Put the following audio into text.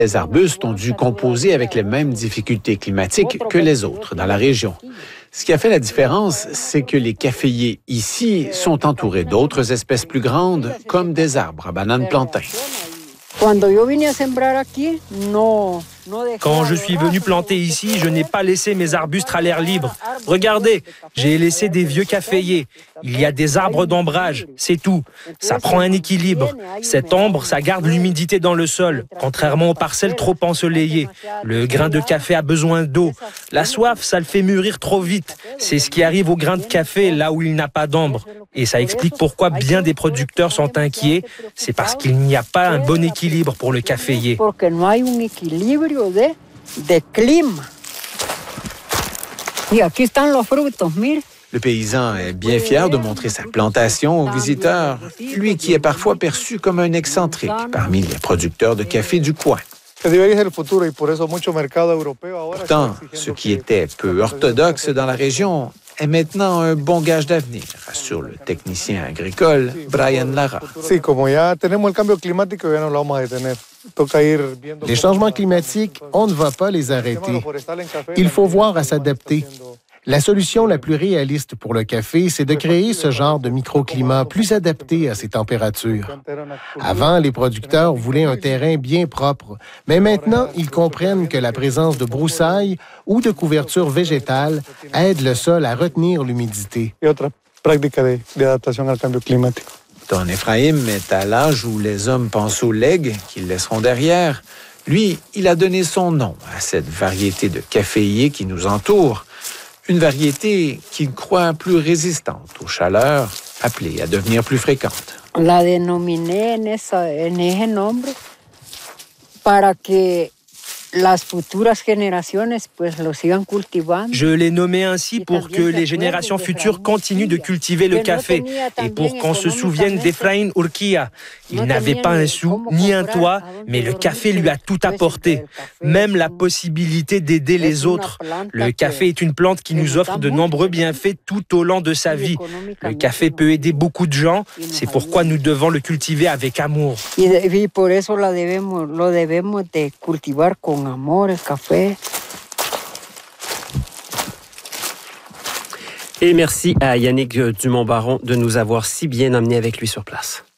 Les arbustes ont dû composer avec les mêmes difficultés climatiques que les autres dans la région. Ce qui a fait la différence, c'est que les caféiers ici sont entourés d'autres espèces plus grandes, comme des arbres à bananes plantains. Quand je suis venu planter ici, je n'ai pas laissé mes arbustes à l'air libre. Regardez, j'ai laissé des vieux caféiers. Il y a des arbres d'ombrage, c'est tout. Ça prend un équilibre. Cette ombre, ça garde l'humidité dans le sol, contrairement aux parcelles trop ensoleillées. Le grain de café a besoin d'eau. La soif, ça le fait mûrir trop vite. C'est ce qui arrive au grain de café là où il n'a pas d'ombre. Et ça explique pourquoi bien des producteurs sont inquiets. C'est parce qu'il n'y a pas un bon équilibre pour le caféier. Le paysan est bien fier de montrer sa plantation aux visiteurs, lui qui est parfois perçu comme un excentrique parmi les producteurs de café du coin. Pourtant, ce qui était peu orthodoxe dans la région est maintenant un bon gage d'avenir, assure le technicien agricole Brian Lara. Les changements climatiques, on ne va pas les arrêter. Il faut voir à s'adapter. La solution la plus réaliste pour le café, c'est de créer ce genre de microclimat plus adapté à ces températures. Avant, les producteurs voulaient un terrain bien propre, mais maintenant, ils comprennent que la présence de broussailles ou de couverture végétale aide le sol à retenir l'humidité. Don Ephraim est à l'âge où les hommes pensent aux legs qu'ils laisseront derrière. Lui, il a donné son nom à cette variété de caféiers qui nous entoure. Une variété qu'il croit plus résistante aux chaleurs, appelée à devenir plus fréquente. La denominé en ese nombre para que las futuras generaciones pues lo sigan cultivando. Je l'ai nommé ainsi pour que les générations futures continuent de cultiver le café et pour qu'on se souvienne d'Efraín Urquía. Il n'avait pas un sou ni un toit, mais le café lui a tout apporté, même la possibilité d'aider les autres. Le café est une plante qui nous offre de nombreux bienfaits tout au long de sa vie. Le café peut aider beaucoup de gens, c'est pourquoi nous devons le cultiver avec amour. Y por eso lo debemos de cultivar con amor, el café. Et merci à Yannick Dumont-Baron de nous avoir si bien emmenés avec lui sur place.